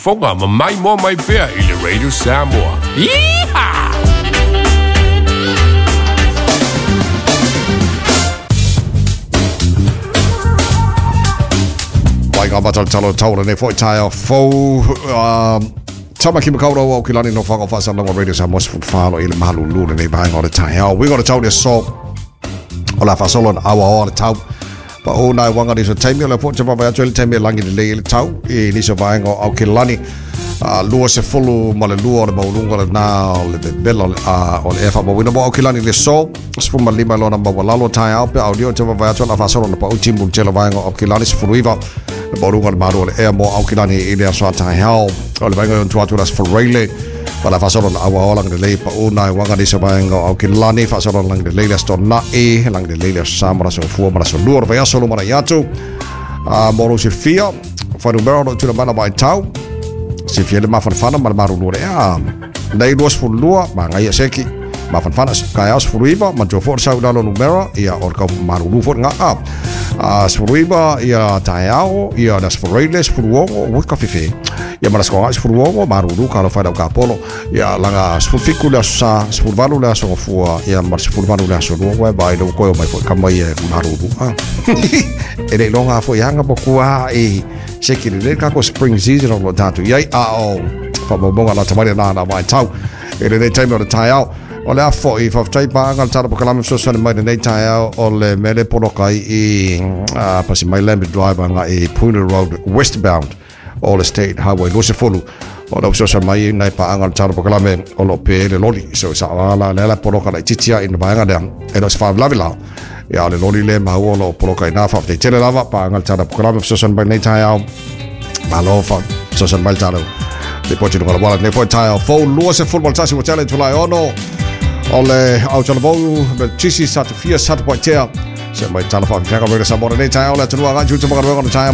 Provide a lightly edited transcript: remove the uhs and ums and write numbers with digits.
Fonga ma mai mo mai pea i le Radio Samoa. Yeehaw! Mai ngā matal talo taura ne foi tai fo Tama ki makaura o ki lani no whanga whasanonga Radio Samoa whano i le mahalu luna nei bahango o le tai. We got a tau ne so o la whasolon awa o le tau. Pa o nai wanga ni so taimi o le po te papa atu le taimi langi le le tau i ni so bahango au ki lani lua se fulu ma le lua o le maulunga le nā o le bebela o le efa ma wina mo au ki lani le so spuma lima lona ma walalo tai au pe au dio te papa atu la whasolon pa uti mu te la bahango au ki lani se fulu iwa le maulunga le maru o le ea mo au ki lani i le aswa tai hao o le bahango yon tuatu las fareile pa la whasolon awa o lang le pa o nai wanga ni so bahango au ki lani whasolon lang le le sto na e lang le le samara so fua mara so lua vea solo mara yatu moro se fia fa numero no tula mana mai tau se fia le mafana ma maru lua nei duas fu lua ma ngai seki mafana kai as furuiva ma jo for sa dalo numero ia or ka maru lu for nga furuiva ia taiao ia das foreiles furuongo wo ka fife ia maras ko as furuongo maru lu ka lo fa da ka polo ia langa spuficula sa spurvalu la so fua ia mar spurvalu la so no wa bai do ko mai fo ka mai maru lu ele longa fo yanga bokua e seki le ka ko spring season lo tatu ia o fa bonga la tamari na mai tau ele nei time o taiao o le afo i whaftai pāngal tara po kalame sosane mai nei tai au o le mele porokai i pasi mai Lambert Drive nga i Puna Road westbound o le State Highway lose fulu o le sosane mai nei pāngal tara po kalame o lo pe le loli so sa ala le poroka le titia in baanga dang e no sfa lavila ya le loli le ma o lo porokai na whaftai tele lava pāngal tara po kalame sosane mai nei tai au malo fa sosane mai tara le pochi no wala ne foi tai au fo lose football tasi mo challenge lai ono ole au tala bau me tisi satu fia satu poitea se mai tala fa fianga rega sabora nei tai ole tunu anga juta maka rega no tai